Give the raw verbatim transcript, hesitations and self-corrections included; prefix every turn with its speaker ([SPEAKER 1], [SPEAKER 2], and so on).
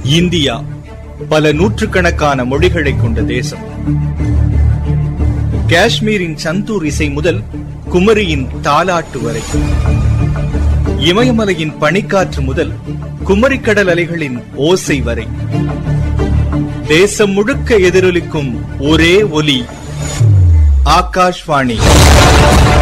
[SPEAKER 1] India பல நூற்றுக்கணக்கான மொழிகளை கொண்ட தேசம். காஷ்மீரின் சந்தூர் இசை முதல் குமரியின் தாலாட்டு வரை, இமயமலையின் பனிக்காற்று முதல் குமரிக்கடல் அலைகளின் ஓசை வரை, தேசம் முழுக்க எதிரொலிக்கும் ஒரே ஒலி ஆகாஷ்வாணி.